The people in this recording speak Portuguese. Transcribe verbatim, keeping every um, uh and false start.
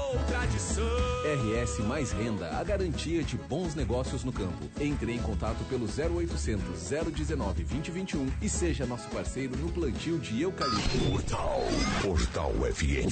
ou tradição. R S Mais Renda, a garantia de bons negócios no campo. Entre em contato pelo zero oitocentos, zero dezenove, vinte, vinte e um e seja nosso parceiro no plantio de eucalipto. Portal, Portal F M.